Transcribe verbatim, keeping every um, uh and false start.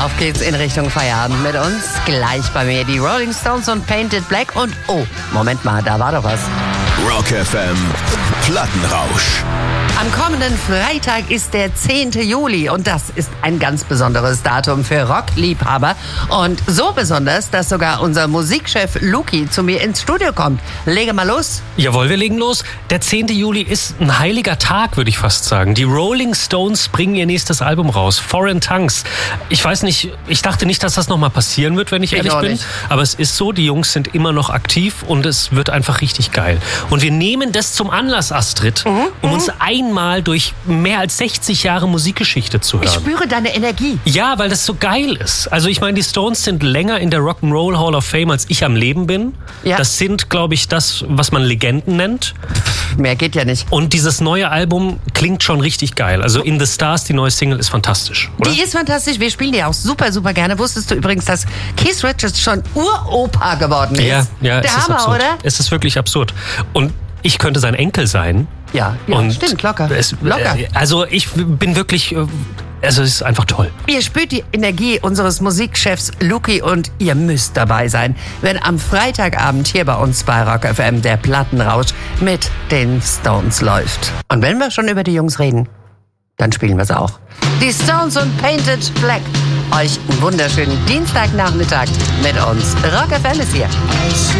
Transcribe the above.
Auf geht's in Richtung Feierabend mit uns. Gleich bei mir die Rolling Stones und Painted Black. Und oh, Moment mal, da war doch was. Rock F M Plattenrausch. Am kommenden Freitag ist der zehnte Juli und das ist ein ganz besonderes Datum für Rockliebhaber. Und so besonders, dass sogar unser Musikchef Luki zu mir ins Studio kommt. Lege mal los. Jawohl, wir legen los. Der zehnte Juli ist ein heiliger Tag, würde ich fast sagen. Die Rolling Stones bringen ihr nächstes Album raus, Foreign Tongues. Ich weiß nicht, ich dachte nicht, dass das nochmal passieren wird, wenn ich, ich ehrlich bin. Nicht. Aber es ist so, die Jungs sind immer noch aktiv und es wird einfach richtig geil. Und wir nehmen das zum Anlass, Astrid, mhm, um mhm. uns einmal durch mehr als sechzig Jahre Musikgeschichte zu hören. Ich spüre deine Energie. Ja, weil das so geil ist. Also ich meine, die Stones sind länger in der Rock'n'Roll Hall of Fame, als ich am Leben bin. Ja. Das sind, glaube ich, das, was man Legenden nennt. Pff, mehr geht ja nicht. Und dieses neue Album klingt schon richtig geil. Also In the Stars, die neue Single, ist fantastisch, oder? Die ist fantastisch. Wir spielen die auch super, super gerne. Wusstest du übrigens, dass Keith Richards schon Uropa geworden ist? Ja, ja. Der es ist Hammer, absurd. oder? Es ist wirklich absurd. Und ich könnte sein Enkel sein. Ja, ja, und stimmt, locker. Es, locker. Also ich bin wirklich, also es ist einfach toll. Ihr spürt die Energie unseres Musikchefs Luki und ihr müsst dabei sein, wenn am Freitagabend hier bei uns bei Rock F M der Plattenrausch mit den Stones läuft. Und wenn wir schon über die Jungs reden, dann spielen wir es auch. Die Stones und Painted Black. Euch einen wunderschönen Dienstagnachmittag mit uns. Rock F M ist hier.